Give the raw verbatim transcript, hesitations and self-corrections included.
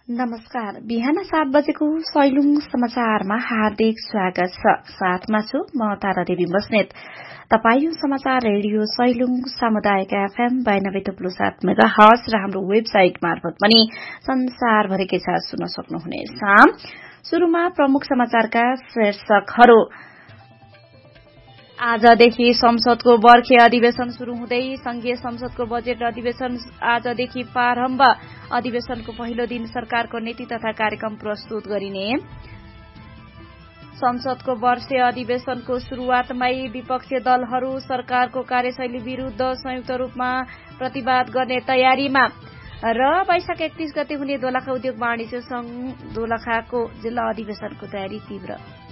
नमस्कार। बिहान सात बजेको सैलुङ समाचारमा हार्दिक स्वागत छ। साथमा छु म तारा देवी बस्नेत। तपाईँ समाचार रेडियो सैलुङ सामुदायिक एफएम बयानब्बे थुप्रो सात मेगा हर्ज र हाम्रो वेबसाइट मार्फत पनि संसारभरिकै साथ सुन्न सक्नुहुनेछ। शुरूमा प्रमुख समाचारका शीर्षकहरू। आजदेखि संसदको बर्खे अधिवेशन शुरू हुँदै संघीय संसदको बजेट अधिवेशन आजदेखि प्रारम्भ। अधिवेशनको पहिलो दिन सरकारको नीति तथा कार्यक्रम प्रस्तुत गरिने। संसदको वर्षीय अधिवेशनको शुरूआतमै विपक्षी दलहरू सरकारको कार्यशैली विरूद्ध संयुक्त रूपमा प्रतिवाद गर्ने तयारीमा। र वैशाख एकतीस गते हुने दोलखा उद्योग वाणिज्य संघ दोलखाको जिल्ला अधिवेशनको तयारी तीव्र।